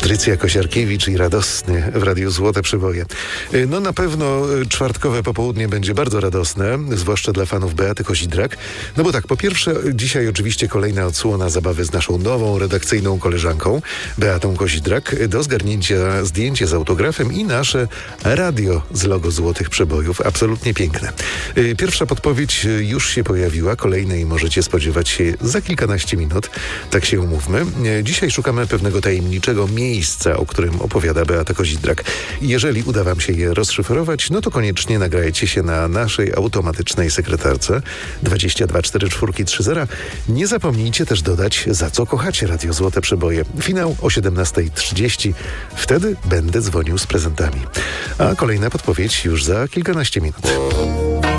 Patrycja Kosiarkiewicz i radosny w Radiu Złote Przeboje. No na pewno czwartkowe popołudnie będzie bardzo radosne, zwłaszcza dla fanów Beaty Kozidrak. No bo tak, po pierwsze, dzisiaj oczywiście kolejna odsłona zabawy z naszą nową redakcyjną koleżanką Beatą Kozidrak. Do zgarnięcia zdjęcie z autografem i nasze radio z logo Złotych Przebojów. Absolutnie piękne. Pierwsza podpowiedź już się pojawiła, kolejnej możecie spodziewać się za kilkanaście minut. Tak się umówmy. Dzisiaj szukamy pewnego tajemniczego miejsca, o którym opowiada Beata Kozidrak. Jeżeli uda wam się je rozszyfrować, no to koniecznie nagrajcie się na naszej automatycznej sekretarce 224430. Nie zapomnijcie też dodać, za co kochacie Radio Złote Przeboje. Finał o 17:30. Wtedy będę dzwonił z prezentami. A kolejna podpowiedź już za kilkanaście minut.